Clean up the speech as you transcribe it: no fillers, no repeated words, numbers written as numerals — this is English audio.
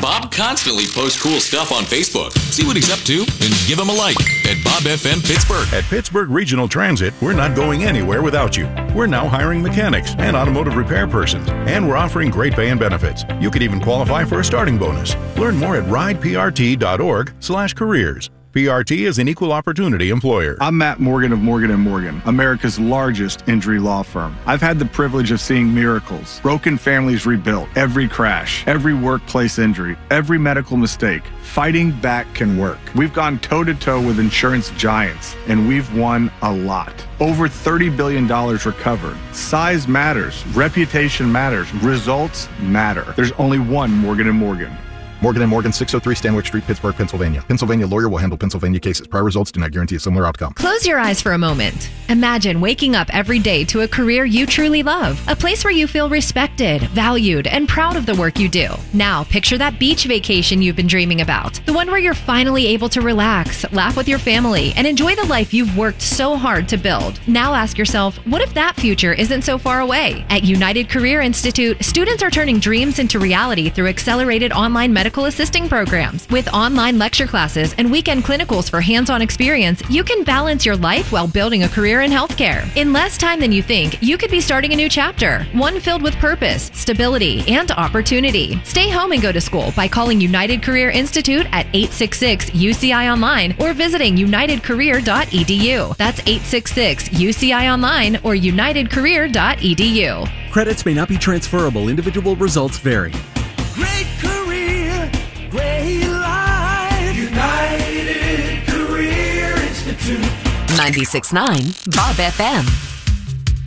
Bob constantly posts cool stuff on Facebook. See what he's up to and give him a like at Bob FM Pittsburgh. At Pittsburgh Regional Transit, we're not going anywhere without you. We're now hiring mechanics and automotive repair persons, and we're offering great pay and benefits. You could even qualify for a starting bonus. Learn more at rideprt.org/careers. PRT is an equal opportunity employer. I'm Matt Morgan of Morgan & Morgan, America's largest injury law firm. I've had the privilege of seeing miracles, broken families rebuilt, every crash, every workplace injury, every medical mistake. Fighting back can work. We've gone toe-to-toe with insurance giants, and we've won a lot. Over $30 billion recovered. Size matters. Reputation matters. Results matter. There's only one Morgan & Morgan. Morgan & Morgan, 603 Stanwyck Street, Pittsburgh, Pennsylvania. Pennsylvania lawyer will handle Pennsylvania cases. Prior results do not guarantee a similar outcome. Close your eyes for a moment. Imagine waking up every day to a career you truly love. A place where you feel respected, valued, and proud of the work you do. Now, picture that beach vacation you've been dreaming about. The one where you're finally able to relax, laugh with your family, and enjoy the life you've worked so hard to build. Now ask yourself, what if that future isn't so far away? At United Career Institute, students are turning dreams into reality through accelerated online medical assisting programs. With online lecture classes and weekend clinicals for hands-on experience, you can balance your life while building a career in healthcare. In less time than you think, you could be starting a new chapter, one filled with purpose, stability, and opportunity. Stay home and go to school by calling United Career Institute at 866-UCI Online or visiting unitedcareer.edu. That's 866-UCI Online or unitedcareer.edu. Credits may not be transferable. Individual results vary. Great career, great life. United Career Institute. 96.9 Bob FM.